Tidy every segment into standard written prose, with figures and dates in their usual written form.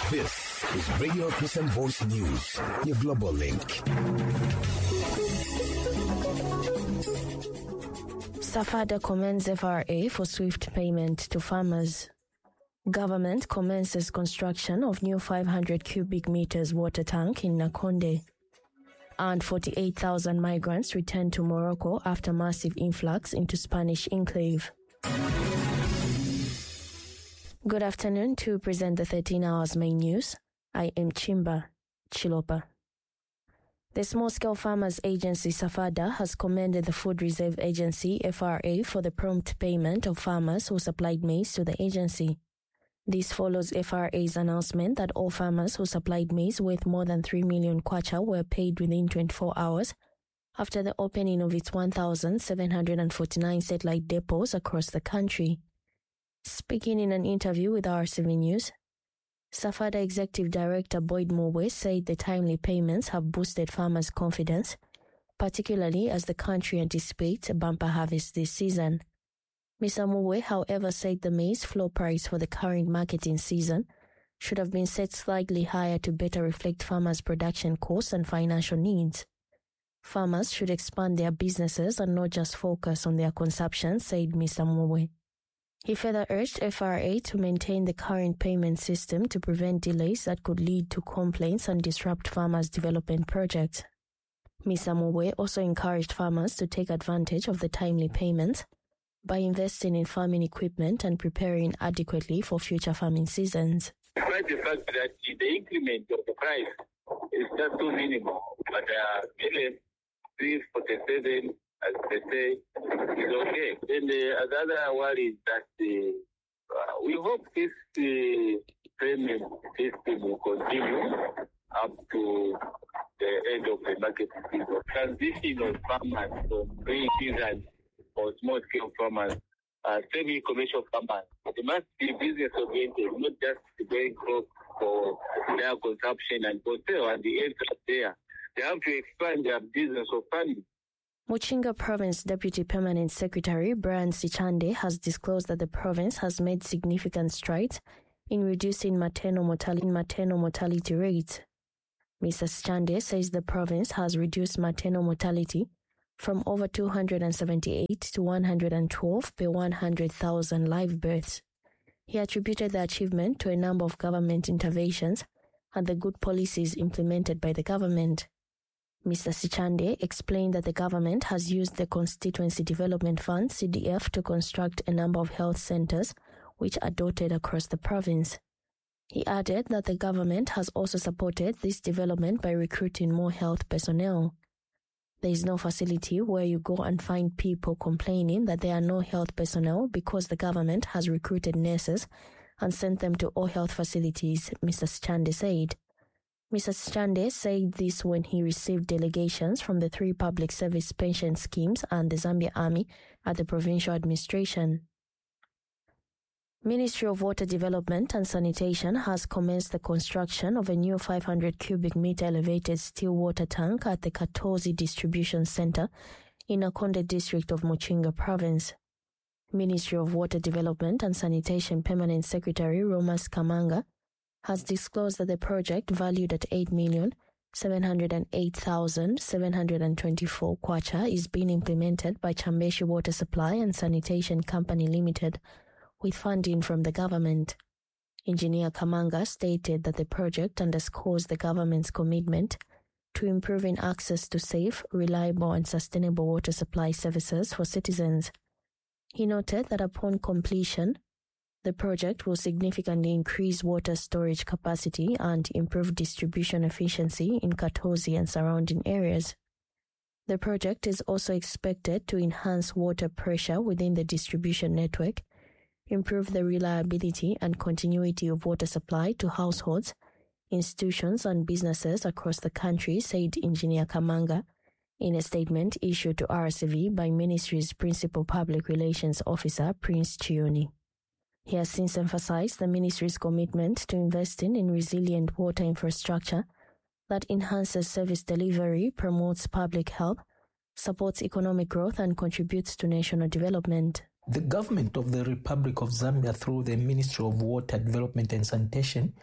This is Radio Christian Voice News, your global link. SAFADA commends FRA for swift payment to farmers. Government commences construction of new 500 cubic meters water tank in Nakonde. And 48,000 migrants returned to Morocco after massive influx into Spanish enclave. Good afternoon. To present the 13 hours main news, I am Chimba Chilopa. The Small-Scale Farmers Agency SAFADA has commended the Food Reserve Agency FRA for the prompt payment of farmers who supplied maize to the agency. This follows FRA's announcement that all farmers who supplied maize worth more than 3 million kwacha were paid within 24 hours after the opening of its 1,749 satellite depots across the country. Speaking in an interview with RCV News, SAFADA Executive Director Boyd Mubwe said the timely payments have boosted farmers' confidence, particularly as the country anticipates a bumper harvest this season. Mr. Mubwe, however, said the maize floor price for the current marketing season should have been set slightly higher to better reflect farmers' production costs and financial needs. Farmers should expand their businesses and not just focus on their consumption, said Mr. Mubwe. He further urged FRA to maintain the current payment system to prevent delays that could lead to complaints and disrupt farmers' development projects. Mr. Mubwe also encouraged farmers to take advantage of the timely payments by investing in farming equipment and preparing adequately for future farming seasons. Despite the fact that the increment of the price is just too minimal, but really 347, as they say, is okay. Then the other worry is that we hope this payment system will continue up to the end of the market season. Transition of farmers from green season or small-scale farmers, semi-commercial farmers, they must be business-oriented, not just growing crops for their consumption and for sale at the end of there. They have to expand their business of farming. Muchinga Province Deputy Permanent Secretary Brian Sichande has disclosed that the province has made significant strides in reducing maternal mortality rates. Mr. Sichande says the province has reduced maternal mortality from over 278 to 112 per 100,000 live births. He attributed the achievement to a number of government interventions and the good policies implemented by the government. Mr. Sichande explained that the government has used the Constituency Development Fund, CDF, to construct a number of health centers which are dotted across the province. He added that the government has also supported this development by recruiting more health personnel. There is no facility where you go and find people complaining that there are no health personnel because the government has recruited nurses and sent them to all health facilities, Mr. Sichande said. Mr. Sichande said this when he received delegations from the 3 public service pension schemes and the Zambia Army at the provincial administration. Ministry of Water Development and Sanitation has commenced the construction of a new 500 cubic meter elevated still water tank at the Katozi Distribution Center in Nakonde district of Muchinga Province. Ministry of Water Development and Sanitation Permanent Secretary Romas Kamanga has disclosed that the project, valued at 8,708,724 kwacha, is being implemented by Chambeshi Water Supply and Sanitation Company Limited with funding from the government. Engineer Kamanga stated that the project underscores the government's commitment to improving access to safe, reliable and sustainable water supply services for citizens. He noted that upon completion, the project will significantly increase water storage capacity and improve distribution efficiency in Katozi and surrounding areas. The project is also expected to enhance water pressure within the distribution network, improve the reliability and continuity of water supply to households, institutions and businesses across the country, said Engineer Kamanga in a statement issued to RCV by Ministry's Principal Public Relations Officer, Prince Chioni. He has since emphasized the Ministry's commitment to investing in resilient water infrastructure that enhances service delivery, promotes public health, supports economic growth and contributes to national development. The government of the Republic of Zambia, through the Ministry of Water Development and Sanitation,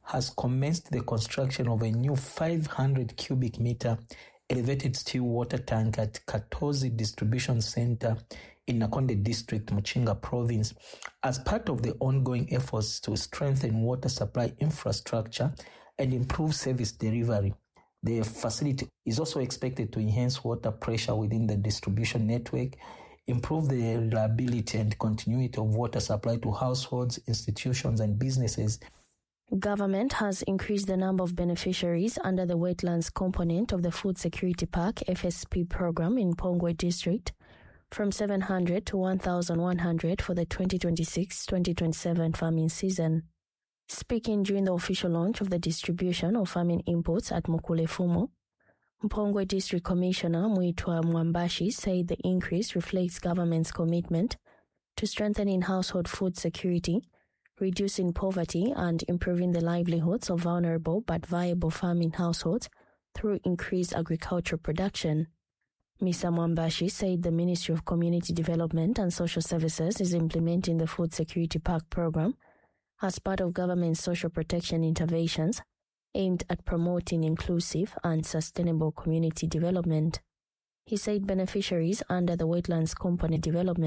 has commenced the construction of a new 500 cubic meter elevated still water tank at Katozi Distribution Center in Nakonde District, Muchinga Province, as part of the ongoing efforts to strengthen water supply infrastructure and improve service delivery. The facility is also expected to enhance water pressure within the distribution network, improve the reliability and continuity of water supply to households, institutions, and businesses. Government has increased the number of beneficiaries under the wetlands component of the Food Security Park FSP program in Pongwe District from 700 to 1,100 for the 2026-2027 farming season. Speaking during the official launch of the distribution of farming inputs at Mukule Fumo, Mpongwe District Commissioner Muitwa Mwambashi said the increase reflects government's commitment to strengthening household food security, reducing poverty, and improving the livelihoods of vulnerable but viable farming households through increased agricultural production. Mr. Mwambashi said the Ministry of Community Development and Social Services is implementing the Food Security Park program as part of government's social protection interventions aimed at promoting inclusive and sustainable community development. He said beneficiaries under the wetlands component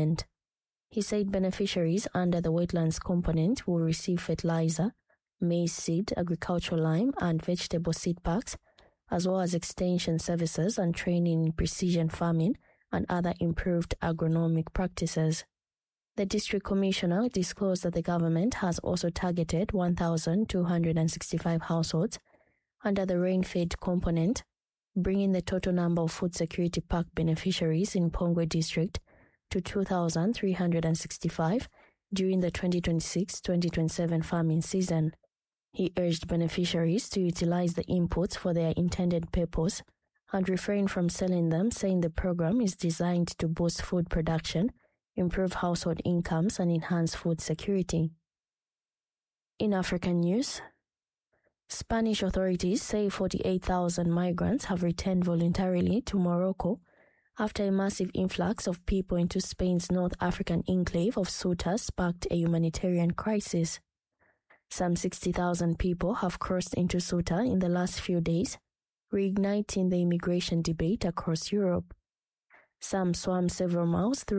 will receive fertilizer, maize seed, agricultural lime, and vegetable seed packs, as well as extension services and training in precision farming and other improved agronomic practices. The District Commissioner disclosed that the government has also targeted 1,265 households under the rain-fed component, bringing the total number of Food Security Park beneficiaries in Pongwe District to 2,365 during the 2026-2027 farming season. He urged beneficiaries to utilize the inputs for their intended purpose and refrain from selling them, saying the program is designed to boost food production, improve household incomes, and enhance food security. In African news, Spanish authorities say 48,000 migrants have returned voluntarily to Morocco after a massive influx of people into Spain's North African enclave of Ceuta sparked a humanitarian crisis. Some 60,000 people have crossed into Ceuta in the last few days, reigniting the immigration debate across Europe. Some swam several miles through